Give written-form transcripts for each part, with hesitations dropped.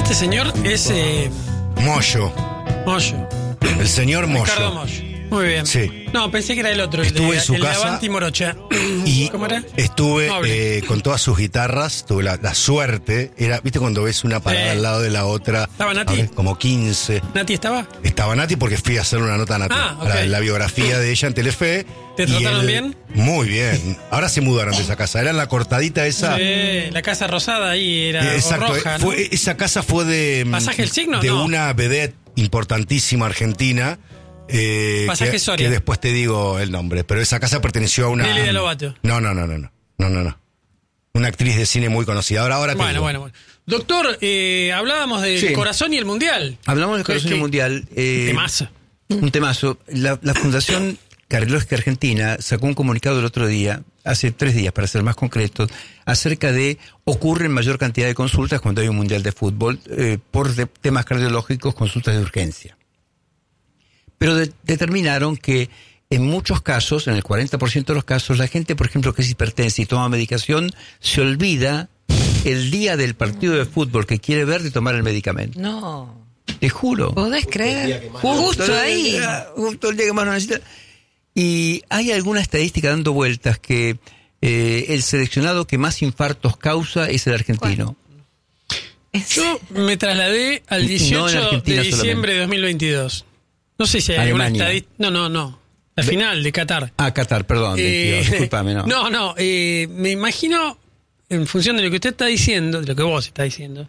Este señor es Moyo. Moyo. El señor Moyo. Ricardo Moyo. Muy bien. Sí. No, pensé que era el otro. Estuve en su el casa de Avanti Morocha. Y ¿Cómo era? estuve con todas sus guitarras. Tuve la suerte. ¿Viste cuando ves una parada al lado de la otra? ¿Estaba Nati? Como 15. ¿Nati estaba? Estaba Nati porque fui a hacer una nota a Nati. Ok. La biografía de ella en Telefe. ¿Te trataron bien? Muy bien. Ahora se mudaron de esa casa. Era en la cortadita esa. Sí, la casa rosada ahí era Exacto. roja, ¿no? Esa casa fue de. ¿Pasaje El Signo? De No. una vedette importantísima argentina. Pasaje Soria. Que después te digo el nombre. Pero esa casa perteneció a una. Nelly de Lobato. No. Una actriz de cine muy conocida. Ahora te digo. Bueno. Doctor, hablábamos del corazón y el mundial. Hablamos del corazón y el mundial. Temazo. Un temazo. La Fundación Cardiológica Argentina sacó un comunicado el otro día, hace 3 días para ser más concretos, acerca de ocurren mayor cantidad de consultas cuando hay un mundial de fútbol por temas cardiológicos, consultas de urgencia. Pero determinaron que en muchos casos, en el 40% de los casos, la gente, por ejemplo, que es hipertensa y toma medicación, se olvida el día del partido de fútbol que quiere ver de tomar el medicamento. No. Te juro. ¿Podés creer? Justo ahí. Justo el día que más lo necesita. Y hay alguna estadística dando vueltas que el seleccionado que más infartos causa es el argentino. Yo me trasladé al 18 de diciembre de 2022. No sé si hay alguna estadística. No. La final de Qatar. Qatar, perdón. Discúlpame, no. Me imagino, en función de lo que usted está diciendo, de lo que vos estás diciendo,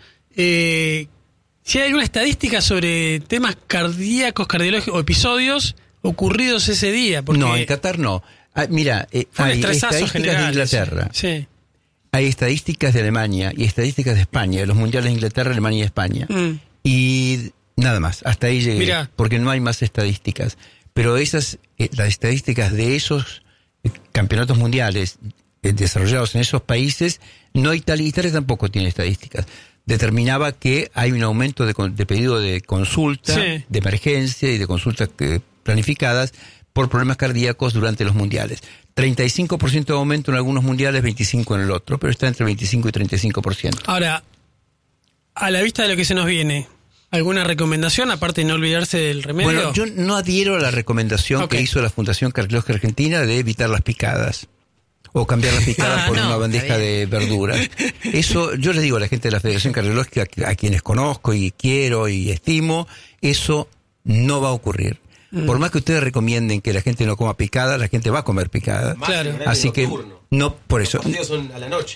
si hay alguna estadística sobre temas cardíacos, cardiológicos o episodios ocurridos ese día. Porque no, en Qatar no. Mira, hay estadísticas de Inglaterra. Sí. Hay estadísticas de Alemania y estadísticas de España, de los mundiales de Inglaterra, Alemania y España. Y nada más, hasta ahí llegué. Mirá. Porque no hay más estadísticas. Pero las estadísticas de esos campeonatos mundiales desarrollados en esos países, no Italia tampoco tiene estadísticas. Determinaba que hay un aumento de pedido de consulta, de emergencia y de consultas planificadas por problemas cardíacos durante los mundiales. 35% de aumento en algunos mundiales, 25% en el otro, pero está entre 25 y 35%. Ahora, a la vista de lo que se nos viene, ¿alguna recomendación, aparte de no olvidarse del remedio? Bueno, yo no adhiero a la recomendación que hizo la Fundación Cardiológica Argentina de evitar las picadas. O cambiar las picadas por una bandeja de verduras. Eso, yo les digo a la gente de la Federación Cardiológica, a quienes conozco y quiero y estimo, eso no va a ocurrir. Por más que ustedes recomienden que la gente no coma picada, la gente va a comer picada. Claro. Así que no, por eso. Los partidos son a la noche.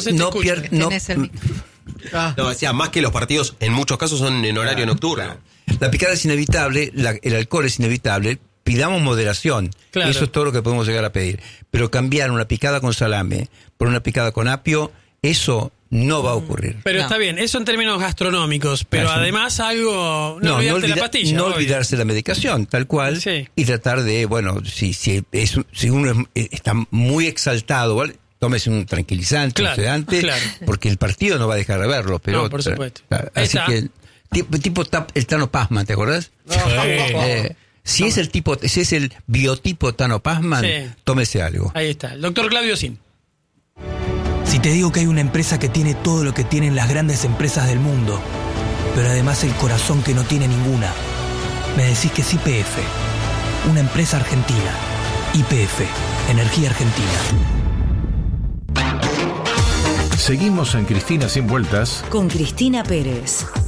No, decía, más que los partidos, en muchos casos son en horario nocturno. Claro. La picada es inevitable, el alcohol es inevitable. Pidamos moderación. Claro. Eso es todo lo que podemos llegar a pedir. Pero cambiar una picada con salame por una picada con apio, eso no va a ocurrir. Pero está bien, eso en términos gastronómicos, pero además algo... No olvidarte la pastilla. No olvidarse la medicación, tal cual, y tratar de, si uno está muy exaltado, ¿vale? Tómese un tranquilizante, un sedante, porque el partido no va a dejar de verlo. Pero no, por supuesto. Así que, tipo el Tano Pazman, ¿te acordás? Si es el biotipo Tano Pazman, tómese algo. Ahí está. El doctor Claudio Sin. Si te digo que hay una empresa que tiene todo lo que tienen las grandes empresas del mundo, pero además el corazón que no tiene ninguna, me decís que es YPF, una empresa argentina. YPF, Energía Argentina. Seguimos en Cristina Sin Vueltas con Cristina Pérez.